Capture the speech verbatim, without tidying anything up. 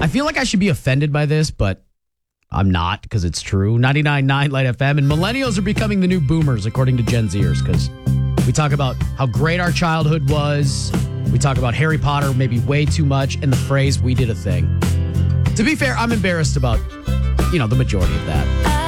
I feel like I should be offended by this, but I'm not because it's true. ninety-nine point nine Light F M, and millennials are becoming the new boomers, according to Gen Zers, because we talk about how great our childhood was. We talk about Harry Potter maybe way too much, and the phrase, we did a thing. To be fair, I'm embarrassed about, you know, the majority of that.